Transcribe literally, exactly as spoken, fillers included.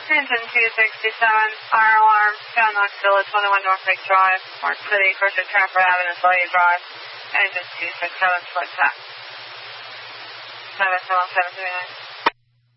Engine two sixty-seven, fire alarm, John Knoxville, twenty-one North Lake Drive, Mark City, Crochet Trapper Avenue, Slade Drive, engine two sixty-seven, split tap. seven seven seven three nine.